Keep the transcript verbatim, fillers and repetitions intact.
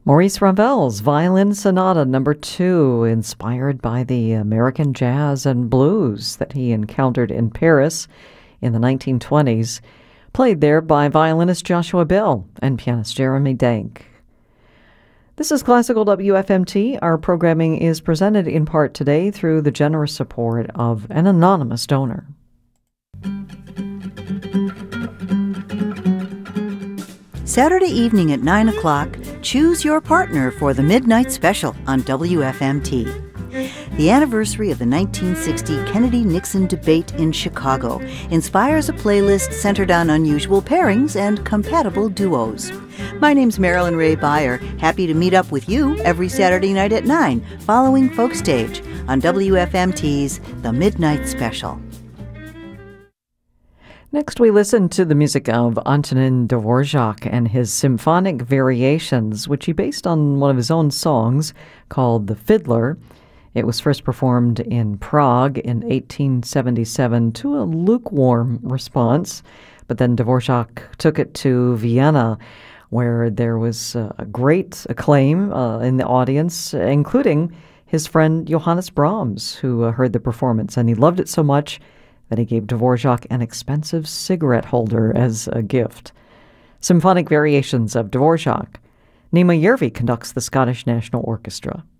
Maurice Ravel's Violin Sonata Number Two, inspired by the American jazz and blues that he encountered in Paris in the nineteen twenties, played there by violinist Joshua Bell and pianist Jeremy Dank. This is Classical W F M T. Our programming is presented in part today through the generous support of an anonymous donor. Saturday evening at nine o'clock, choose your partner for the Midnight Special on W F M T. The anniversary of the nineteen sixty Kennedy-Nixon debate in Chicago inspires a playlist centered on unusual pairings and compatible duos. My name's Marilyn Ray Beyer, happy to meet up with you every Saturday night at nine, following Folk Stage on W F M T's The Midnight Special. Next, we listen to the music of Antonin Dvorak and his symphonic variations, which he based on one of his own songs called The Fiddler. It was first performed in Prague in eighteen seventy-seven to a lukewarm response, but then Dvorak took it to Vienna, where there was uh, a great acclaim uh, in the audience, including his friend Johannes Brahms, who uh, heard the performance, and he loved it so much that he gave Dvorak an expensive cigarette holder as a gift. Symphonic variations of Dvorak. Nima Järvi conducts the Scottish National Orchestra.